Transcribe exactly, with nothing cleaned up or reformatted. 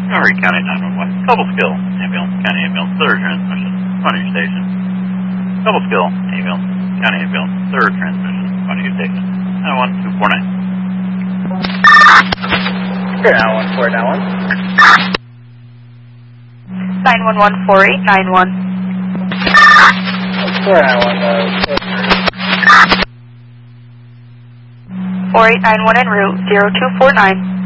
Murray County nine one one. Cobleskill ambulance, county ambulance, third transmission, front of your station. Cobleskill ambulance, county ambulance, third transmission, front of your station. nine one two four nine. Here, nine one four nine one. nine one one four eight nine one. four nine one, uh, four eight nine one en route, zero two four nine.